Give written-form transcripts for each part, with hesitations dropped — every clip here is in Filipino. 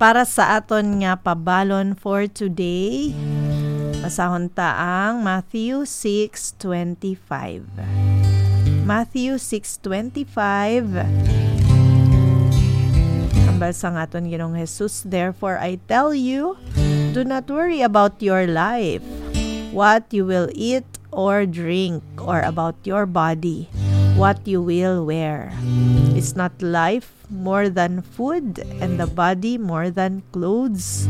para sa aton nga pabalon for today, basahon ta ang Matthew 6:25. Matthew 6:25. Ang basang aton Ginoong Jesus, therefore I tell you, do not worry about your life, what you will eat or drink, or about your body, what you will wear. Is not life more than food, and the body more than clothes?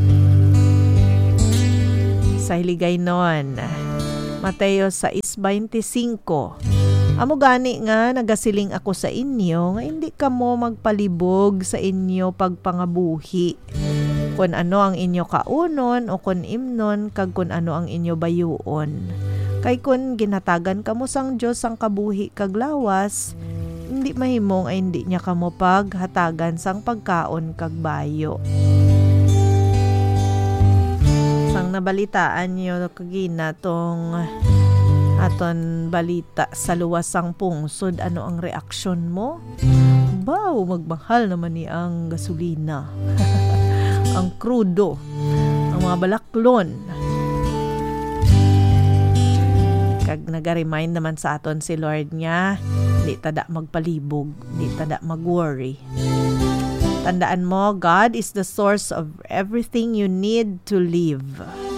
Sa hiligay nun, Mateo 6:25. Amo gani nga nagasiling ako sa inyo nga hindi kamo magpalibog sa inyo pagpangabuhi, kung ano ang inyo kaunon o kung imnon kag kung ano ang inyo bayuon. Kay kun ginatagan kamo sang Dios ang kabuhi kag lawas, hindi mahimong ay hindi niya kamo paghatagan sang pagkaon kag bayo. Sang nabalitaan niyo kagina tong aton balita sa luwasang pungsod, ano ang reaksyon mo? Baw, magmahal naman ni ang gasolina. Ang krudo, ang mga balaklon. Kag nag-remind naman sa aton si Lord nga, di tada magpalibog, di tada mag-worry. Tandaan mo, God is the source of everything you need to live.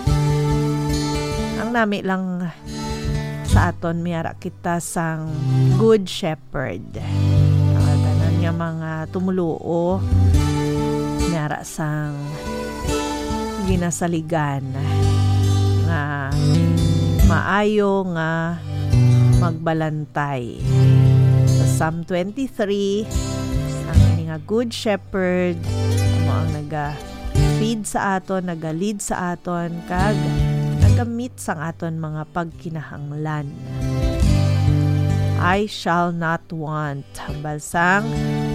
Ang nami lang sa aton, miyara kita sang Good Shepherd. Ang tanan nga mga tumuluo, miyara sang ginasaligan nga maayo nga magbalantay. Sa Psalm 23, ang ini nga Good Shepherd amo ang naga-feed sa aton, naga-lead sa aton, kag nagamit sang aton mga pagkinahanglan. I shall not want. Balsang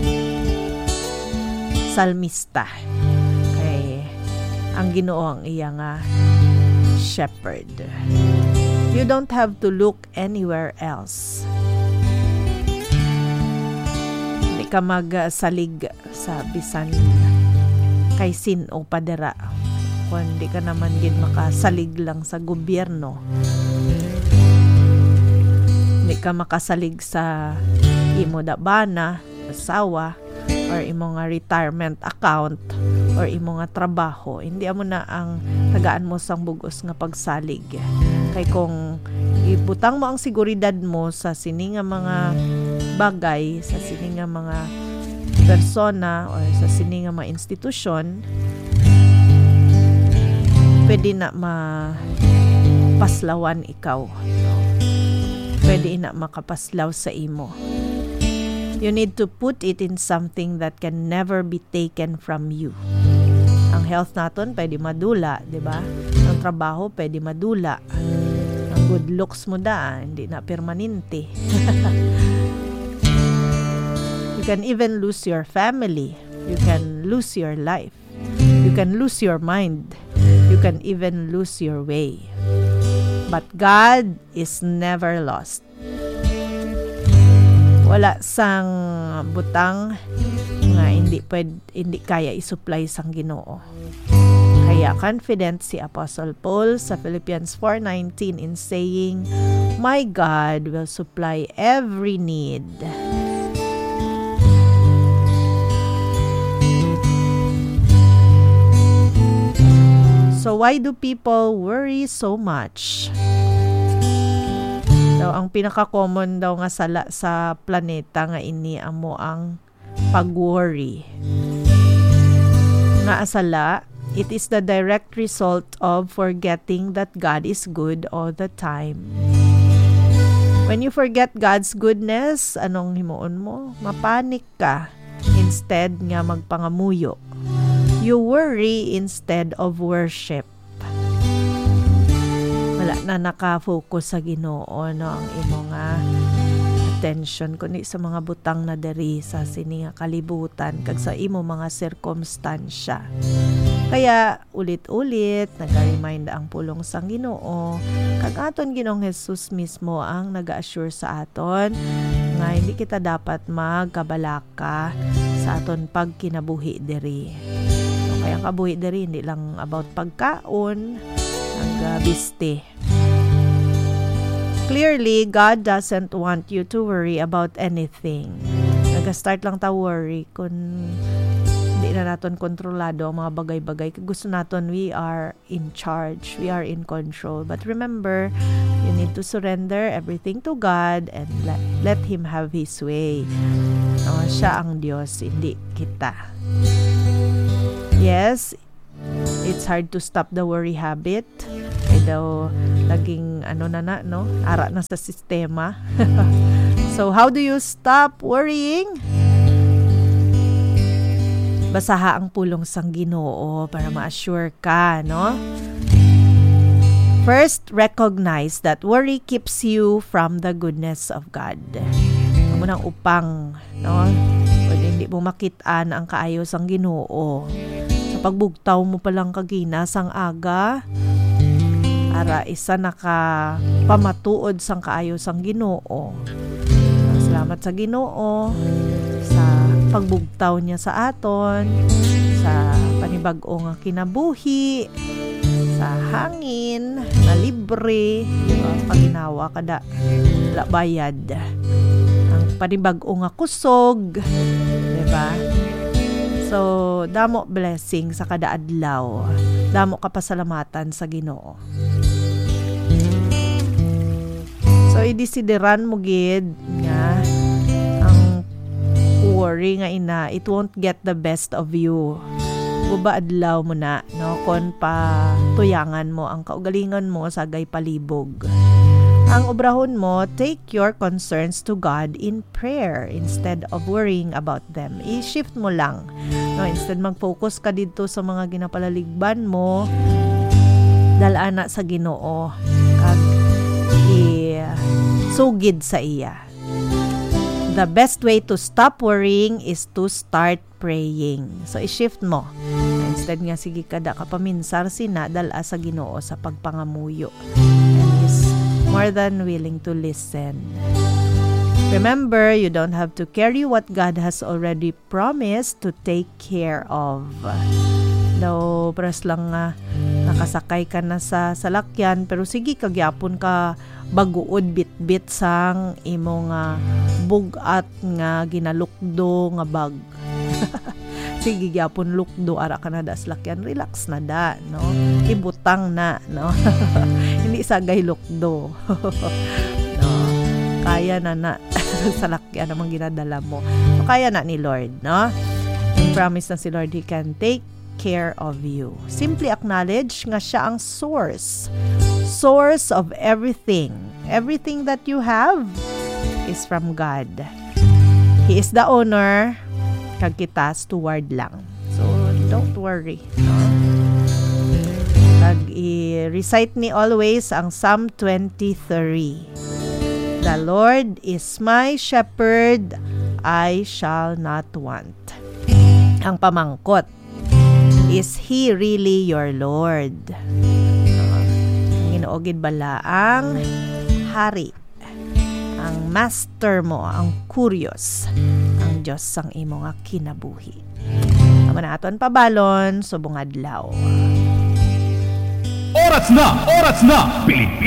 salmista. Kay ang Ginoo ang iya nga shepherd. You don't have to look anywhere else. Hindi ka magsalig sa bisan kay sin o padera. Kung di ka naman gid makasalig lang sa gobyerno, di ka makasalig sa imo dabana, asawa, or imo nga retirement account, or imo nga trabaho, hindi amo na ang tagaan mo sang bugos nga pagsalig. Kay kung ibutang mo ang seguridad mo sa sini nga mga bagay, sa sini nga mga persona, or sa sini nga mga institusyon, pwede na mapaslawan ikaw. Pwede na makapaslaw sa imo. You need to put it in something that can never be taken from you. Ang health naton pwede madula, di ba? Ang trabaho pwede madula. Ang good looks mo hindi na permanente. You can even lose your family. You can lose your life. You can lose your mind. You can even lose your way. But God is never lost. Wala sang butang nga hindi kaya isupply sang Ginoo. Kaya confident si Apostle Paul sa Philippians 4:19 in saying, "My God will supply every need." So why do people worry so much? Daw ang pinaka-common daw nga sala sa planeta nga ini amo ang pag-worry. Nga asala, it is the direct result of forgetting that God is good all the time. When you forget God's goodness, anong himuon mo? Mapanik ka instead nga magpangamuyo. You worry instead of worship. Wala na nakafocus sa Ginoo, no, ang imo nga attention kundi sa mga butang na diri sa sini nga kalibutan kag sa imo mga sirkumstansya. Kaya ulit-ulit nag-remind ang pulong sang Ginoo kag aton Ginoong Jesus mismo ang nag-assure sa aton nga hindi kita dapat magkabalaka sa aton pagkinabuhi diri. Kaya ang kabuhi diri hindi lang about pagkaon, ang biste. Clearly, God doesn't want you to worry about anything. Nag-start lang ta worry kung hindi na natin kontrolado ang mga bagay-bagay. Gusto natin, we are in charge. We are in control. But remember, you need to surrender everything to God and let Him have His way. Siya ang Diyos, hindi kita. Yes, it's hard to stop the worry habit. Daw laging ara na sa sistema. So how do you stop worrying? Basaha ang pulong sang Ginoo para ma-assure ka, no? First, recognize that worry keeps you from the goodness of God. Amo nang upang, no? Pwede hindi mo makitaan ang kaayo sang Ginoo. Sa pagbugtaw mo pa lang kagina sang aga, ara isa naka pamatuod sang kaayo sang Ginoo. Salamat sa Ginoo sa pagbugtaw niya sa aton, sa panibag-o nga kinabuhi, sa hangin, na libre, diba? Paginawa kada bayad. Ang panibag-o nga kusog, diba? So, damo blessing sa kada adlaw. Damo kapasalamatan sa Ginoo. So, idisideran mo gid nga ang worry nga ina, it won't get the best of you. Buba adlaw mo na, no? Kon pa tuyangan mo ang kaugalingon mo sa gay palibog. Ang obrahon mo, take your concerns to God in prayer instead of worrying about them. I-shift mo lang. No, instead mag-focus ka dito sa mga ginapalaligban mo, dalana sa Ginoo. Kag sugid sa iya. The best way to stop worrying is to start praying. So, i-shift mo. Instead nga, sige kada kapaminsar sinadala sa Ginoo sa pagpangamuyo. And He's more than willing to listen. Remember, you don't have to carry what God has already promised to take care of. Daw, pras lang nakasakay ka na sa salakyan, pero sige, kagyapon ka baguod bit-bit sang imong bugat nga ginalukdo nga bag. Sige, gyapon lukdo ara ka na da salakyan, relax na da, no? Ibutang na, no? Hindi sagay lukdo. No? Kaya na salakyan namang ginadala mo. So, kaya na ni Lord, no? Promise na si Lord, He can take care of you. Simply acknowledge nga siya ang source of everything. Everything that you have is from God. He is the owner, kag kita steward lang. So, don't worry. No? Kag i-recite ni always ang Psalm 23. The Lord is my shepherd, I shall not want. Ang pamangkot, is He really your Lord? Ginoogid bala ang hari, ang master mo, ang curious, ang Diyos sang imo nga kinabuhi. Amo na aton pabalon subong adlaw. Oras na, Pilipinas.